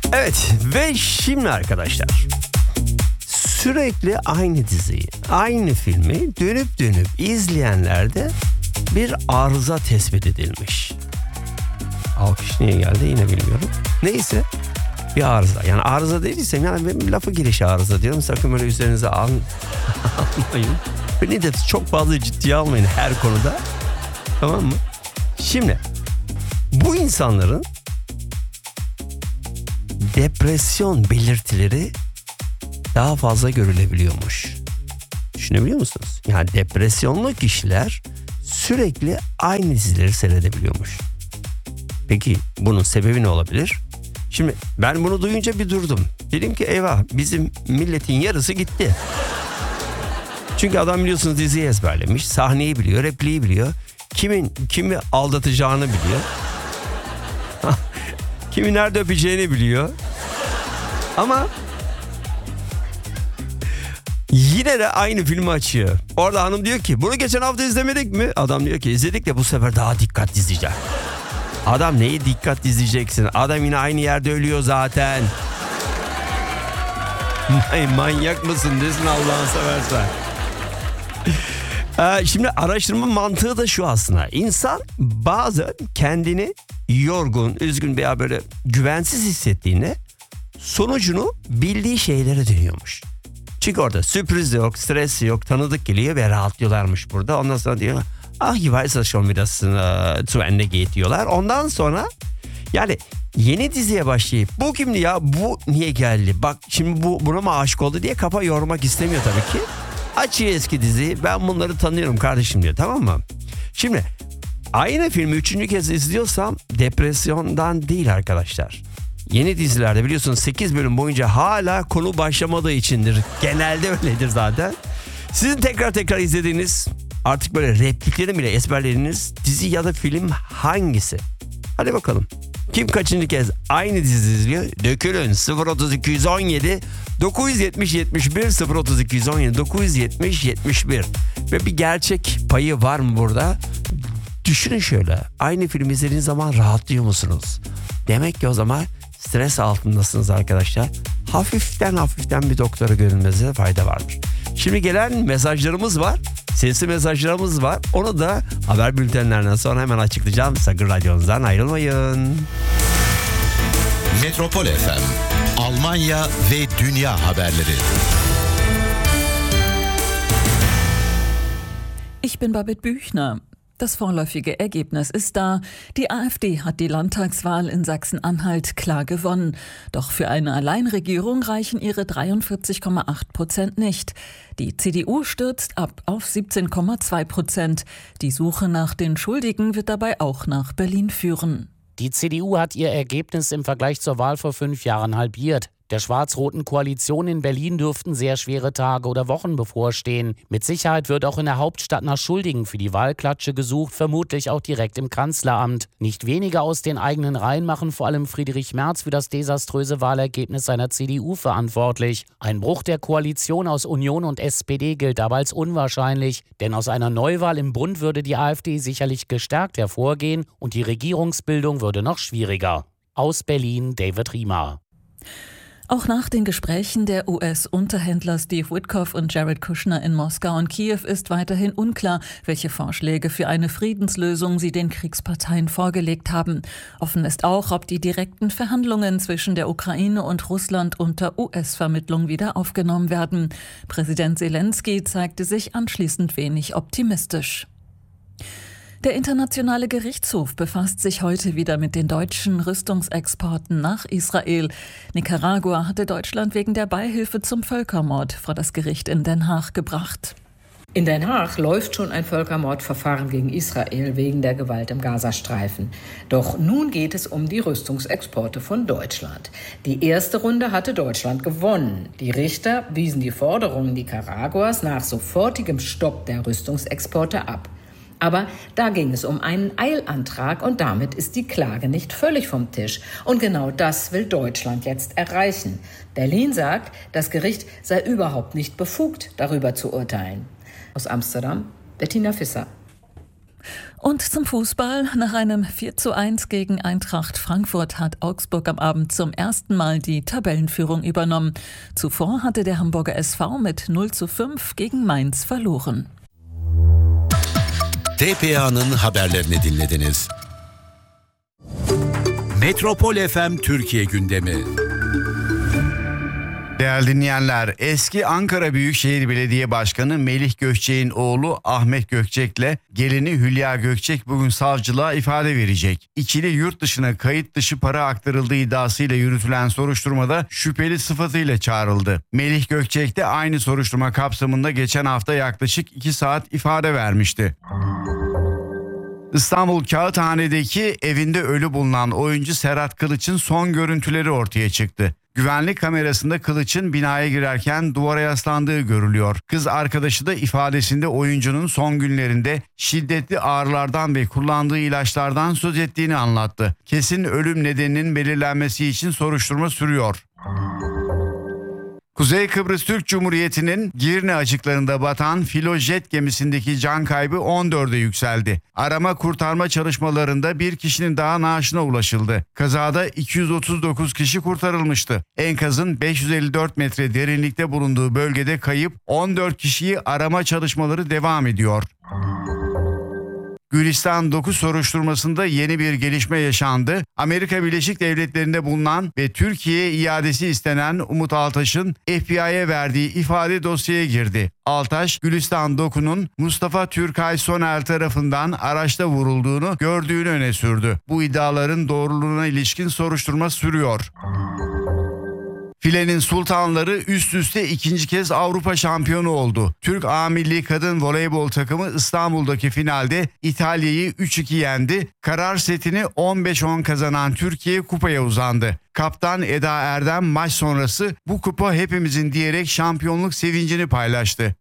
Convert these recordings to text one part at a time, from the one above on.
Evet ve şimdi arkadaşlar sürekli aynı diziyi, aynı filmi dönüp izleyenlerde bir arıza tespit edilmiş. Alkış niye geldi yine bilmiyorum. Neyse bir arıza. Yani arıza dediysem yani benim lafı girişi arıza diyorum. Sakın böyle üzerinize almayın. Beni de çok fazla ciddiye almayın her konuda. Tamam mı? Şimdi bu insanların depresyon belirtileri daha fazla görülebiliyormuş. Düşünebiliyor musunuz? Yani depresyonlu kişiler sürekli aynı dizileri seyredebiliyormuş. Peki bunun sebebi ne olabilir? Şimdi ben bunu duyunca bir durdum. Dedim ki eyvah bizim milletin yarısı gitti. Çünkü adam biliyorsunuz diziyi ezberlemiş. Sahneyi biliyor, repliği biliyor. Kimi aldatacağını biliyor. Kimi nerede öpeceğini biliyor. Ama yine de aynı filmi açıyor. Orada hanım diyor ki bunu geçen hafta izlemedik mi? Adam diyor ki izledik de bu sefer daha dikkatli izleyeceğim. Adam neyi dikkatli izleyeceksin? Adam yine aynı yerde ölüyor zaten. Manyak mısın desin Allah'ını seversen. Şimdi araştırma mantığı da şu aslında. İnsan bazen kendini yorgun, üzgün veya böyle güvensiz hissettiğinde sonucunu bildiği şeylere dönüyormuş. Çünkü orada sürpriz yok, stres yok, tanıdık geliyor ve rahatlıyorlarmış burada. Ondan sonra diyor, ich weiß das schon wieder zu Ende geht diyorlar. Ondan sonra yani yeni diziye başlayıp bu kimdi ya, bu niye geldi? Bak şimdi buna mı aşık oldu diye kafa yormak istemiyor tabii ki. Açıyor eski diziyi, ben bunları tanıyorum kardeşim diyor, tamam mı? Şimdi aynı filmi 3. kez izliyorsam depresyondan değil arkadaşlar. Yeni dizilerde biliyorsunuz 8 bölüm boyunca hala konu başlamadığı içindir. Genelde öyledir zaten. Sizin tekrar izlediğiniz, artık böyle repliklerin bile ezberlediğiniz dizi ya da film hangisi? Hadi bakalım. Kim kaçıncı kez aynı dizi izliyor? Dökülün 03217 970 71 03217 970 71 ve bir gerçek payı var mı burada? Düşünün şöyle, aynı film izlediğiniz zaman rahatlıyor musunuz? Demek ki o zaman stres altındasınız arkadaşlar. Hafiften bir doktora görünmenize fayda vardır. Şimdi gelen mesajlarımız var. Sesli mesajlarımız var. Onu da haber bültenlerinden sonra hemen açıklayacağım. Sakın radyonuzdan ayrılmayın. Metropol FM, Almanya ve dünya haberleri. Ich bin Babette Büchner. Das vorläufige Ergebnis ist da. Die AfD hat die Landtagswahl in Sachsen-Anhalt klar gewonnen. Doch für eine Alleinregierung reichen ihre 43,8% nicht. Die CDU stürzt ab auf 17,2%. Die Suche nach den Schuldigen wird dabei auch nach Berlin führen. Die CDU hat ihr Ergebnis im Vergleich zur Wahl vor 5 Jahren halbiert. Der schwarz-roten Koalition in Berlin dürften sehr schwere Tage oder Wochen bevorstehen. Mit Sicherheit wird auch in der Hauptstadt nach Schuldigen für die Wahlklatsche gesucht, vermutlich auch direkt im Kanzleramt. Nicht wenige aus den eigenen Reihen machen vor allem Friedrich Merz für das desaströse Wahlergebnis seiner CDU verantwortlich. Ein Bruch der Koalition aus Union und SPD gilt dabei als unwahrscheinlich, denn aus einer Neuwahl im Bund würde die AfD sicherlich gestärkt hervorgehen und die Regierungsbildung würde noch schwieriger. Aus Berlin, David Riemer. Auch nach den Gesprächen der US-Unterhändler Steve Witkoff und Jared Kushner in Moskau und Kiew ist weiterhin unklar, welche Vorschläge für eine Friedenslösung sie den Kriegsparteien vorgelegt haben. Offen ist auch, ob die direkten Verhandlungen zwischen der Ukraine und Russland unter US-Vermittlung wieder aufgenommen werden. Präsident Zelensky zeigte sich anschließend wenig optimistisch. Der Internationale Gerichtshof befasst sich heute wieder mit den deutschen Rüstungsexporten nach Israel. Nicaragua hatte Deutschland wegen der Beihilfe zum Völkermord vor das Gericht in Den Haag gebracht. In Den Haag läuft schon ein Völkermordverfahren gegen Israel wegen der Gewalt im Gazastreifen. Doch nun geht es um die Rüstungsexporte von Deutschland. Die erste Runde hatte Deutschland gewonnen. Die Richter wiesen die Forderungen Nicaraguas nach sofortigem Stopp der Rüstungsexporte ab. Aber da ging es um einen Eilantrag und damit ist die Klage nicht völlig vom Tisch. Und genau das will Deutschland jetzt erreichen. Berlin sagt, das Gericht sei überhaupt nicht befugt, darüber zu urteilen. Aus Amsterdam, Bettina Visser. Und zum Fußball. Nach einem 4:1 gegen Eintracht Frankfurt hat Augsburg am Abend zum ersten Mal die Tabellenführung übernommen. Zuvor hatte der Hamburger SV mit 0:5 gegen Mainz verloren. TPA'nın haberlerini dinlediniz. Metropol FM Türkiye gündemi. Değerli dinleyenler, eski Ankara Büyükşehir Belediye Başkanı Melih Gökçek'in oğlu Ahmet Gökçek'le gelini Hülya Gökçek bugün savcılığa ifade verecek. İkili yurt dışına kayıt dışı para aktarıldığı iddiasıyla yürütülen soruşturmada şüpheli sıfatıyla çağrıldı. Melih Gökçek de aynı soruşturma kapsamında geçen hafta yaklaşık 2 saat ifade vermişti. İstanbul Kağıthane'deki evinde ölü bulunan oyuncu Serhat Kılıç'ın son görüntüleri ortaya çıktı. Güvenlik kamerasında Kılıç'ın binaya girerken duvara yaslandığı görülüyor. Kız arkadaşı da ifadesinde oyuncunun son günlerinde şiddetli ağrılardan ve kullandığı ilaçlardan söz ettiğini anlattı. Kesin ölüm nedeninin belirlenmesi için soruşturma sürüyor. Kuzey Kıbrıs Türk Cumhuriyeti'nin Girne açıklarında batan filojet gemisindeki can kaybı 14'e yükseldi. Arama kurtarma çalışmalarında bir kişinin daha naaşına ulaşıldı. Kazada 239 kişi kurtarılmıştı. Enkazın 554 metre derinlikte bulunduğu bölgede kayıp 14 kişiyi arama çalışmaları devam ediyor. Gülistan 9 soruşturmasında yeni bir gelişme yaşandı. Amerika Birleşik Devletleri'nde bulunan ve Türkiye'ye iadesi istenen Umut Altaş'ın FBI'ye verdiği ifade dosyaya girdi. Altaş, Gülistan 9'un Mustafa Türkay Soner tarafından araçta vurulduğunu gördüğünü öne sürdü. Bu iddiaların doğruluğuna ilişkin soruşturma sürüyor. Filenin sultanları üst üste ikinci kez Avrupa şampiyonu oldu. Türk A Milli Kadın Voleybol takımı İstanbul'daki finalde İtalya'yı 3-2 yendi. Karar setini 15-10 kazanan Türkiye kupaya uzandı. Kaptan Eda Erdem maç sonrası "Bu kupa hepimizin" diyerek şampiyonluk sevincini paylaştı.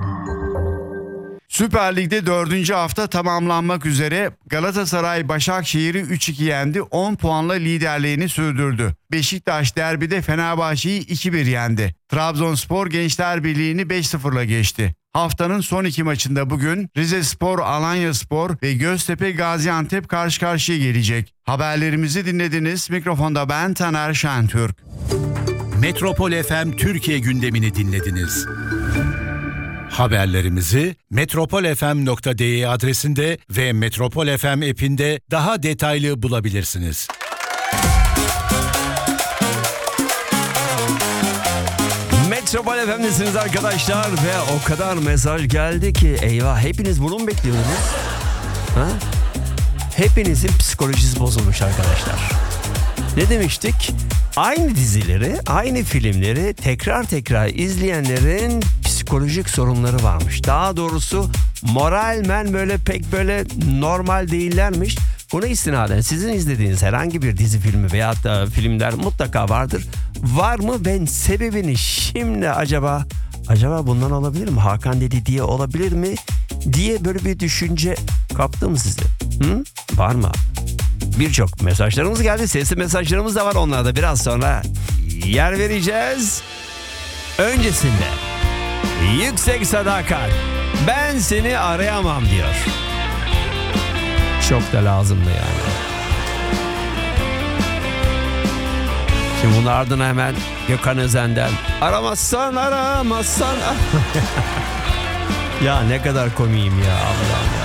Süper Lig'de 4. hafta tamamlanmak üzere Galatasaray Başakşehir'i 3-2 yendi, 10 puanla liderliğini sürdürdü. Beşiktaş derbide Fenerbahçe'yi 2-1 yendi. Trabzonspor Gençler Birliği'ni 5-0'la geçti. Haftanın son 2 maçında bugün Rizespor, Alanyaspor ve Göztepe Gaziantep karşı karşıya gelecek. Haberlerimizi dinlediniz. Mikrofonda ben Taner Şentürk. Metropol FM Türkiye gündemini dinlediniz. Haberlerimizi metropolfm.de adresinde ve Metropol FM app'inde daha detaylı bulabilirsiniz. Metropol FM'desiniz arkadaşlar ve o kadar mesaj geldi ki eyvah, hepiniz bunu mu bekliyordunuz? Ha? Hepinizin psikolojisi bozulmuş arkadaşlar. Ne demiştik? Aynı dizileri, aynı filmleri tekrar izleyenlerin psikolojik sorunları varmış. Daha doğrusu moralmen pek normal değillermiş. Buna istinaden sizin izlediğiniz herhangi bir dizi filmi veya da filmler mutlaka vardır. Var mı? Ben sebebini şimdi acaba bundan olabilir mi? Hakan dedi diye olabilir mi? Diye böyle bir düşünce kaptı mı sizi? Var mı? Birçok mesajlarımız geldi. Sesli mesajlarımız da var. Onlara da biraz sonra yer vereceğiz. Öncesinde Yüksek Sadakat, "Ben seni arayamam" diyor. Çok da lazımdı yani. Şimdi bunun ardına hemen Gökhan Özen'den "Aramazsan." Ya ne kadar komiyim ya, Allah'ım ya.